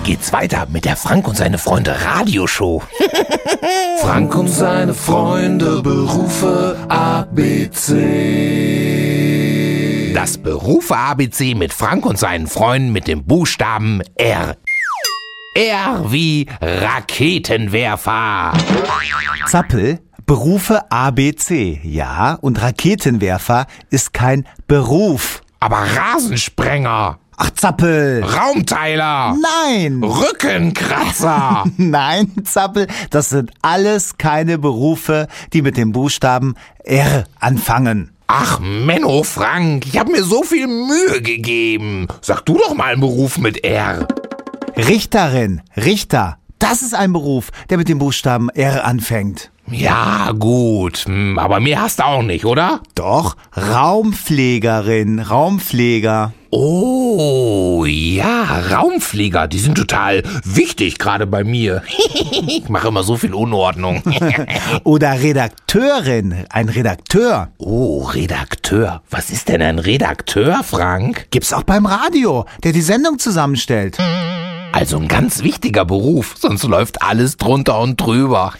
Jetzt geht's weiter mit der Frank und seine Freunde Radioshow. Frank und seine Freunde, Berufe ABC. Das Berufe ABC mit Frank und seinen Freunden mit dem Buchstaben R. R wie Raketenwerfer. Zappel, Berufe ABC. Ja, und Raketenwerfer ist kein Beruf. Aber Rasensprenger, Ach, Zappel. Raumteiler, Nein. Rückenkratzer. Nein, Zappel, das sind alles keine Berufe, die mit dem Buchstaben R anfangen. Ach Menno, Frank, ich habe mir so viel Mühe gegeben. Sag du doch mal einen Beruf mit R. Richterin, Richter, das ist ein Beruf, der mit dem Buchstaben R anfängt. Ja, gut, aber mehr hast du auch nicht, oder? Doch, Raumpflegerin, Raumpfleger. Oh, ja, Raumflieger, die sind total wichtig, gerade bei mir. Ich mache immer so viel Unordnung. Oder Redakteurin, ein Redakteur. Oh, Redakteur. Was ist denn ein Redakteur, Frank? Gibt's auch beim Radio, der die Sendung zusammenstellt. Also ein ganz wichtiger Beruf, sonst läuft alles drunter und drüber.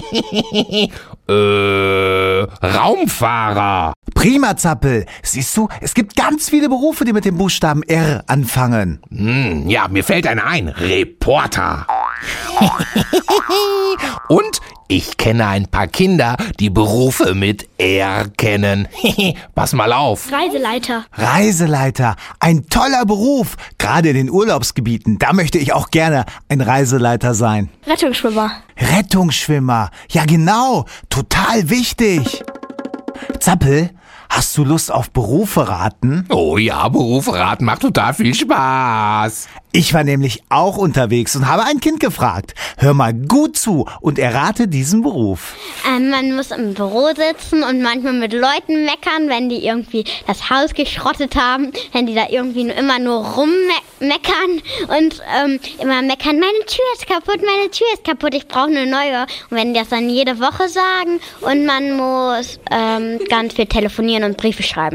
Raumfahrer. Prima, Zappel. Siehst du, es gibt ganz viele Berufe, die mit dem Buchstaben R anfangen. Ja, mir fällt einer ein. Reporter. Und ich kenne ein paar Kinder, die Berufe mit R kennen. Pass mal auf. Reiseleiter. Reiseleiter, ein toller Beruf. Gerade in den Urlaubsgebieten, da möchte ich auch gerne ein Reiseleiter sein. Rettungsschwimmer. Rettungsschwimmer, ja genau, total wichtig. Zappel, hast du Lust auf Berufe raten? Oh ja, Berufe raten macht total viel Spaß. Ich war nämlich auch unterwegs und habe ein Kind gefragt. Hör mal gut zu und errate diesen Beruf. Man muss im Büro sitzen und manchmal mit Leuten meckern, wenn die irgendwie das Haus geschrottet haben, wenn die da irgendwie immer nur rummeckern und immer meckern, meine Tür ist kaputt, ich brauche eine neue. Und wenn die das dann jede Woche sagen und man muss ganz viel telefonieren und Briefe schreiben.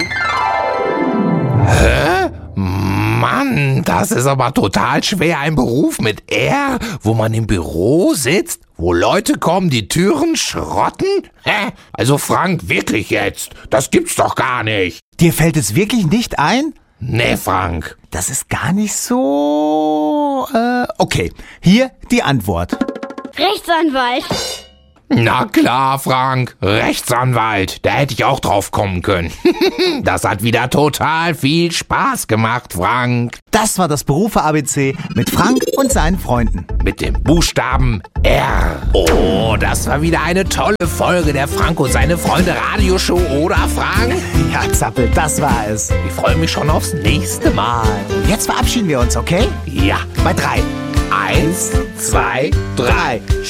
Hä? Mann, das ist aber total schwer, ein Beruf mit R, wo man im Büro sitzt, wo Leute kommen, die Türen schrotten? Hä? Also Frank, wirklich jetzt? Das gibt's doch gar nicht. Dir fällt es wirklich nicht ein? Nee, Frank. Das ist gar nicht so... Okay, hier die Antwort. Rechtsanwalt. Na klar, Frank, Rechtsanwalt, da hätte ich auch drauf kommen können. Das hat wieder total viel Spaß gemacht, Frank. Das war das Berufe ABC mit Frank und seinen Freunden. Mit dem Buchstaben R. Oh, das war wieder eine tolle Folge der Frank und seine Freunde Radioshow, oder Frank? Ja, Zappel, das war es. Ich freue mich schon aufs nächste Mal. Jetzt verabschieden wir uns, okay? Ja, Bei 3. 1, 2, 3.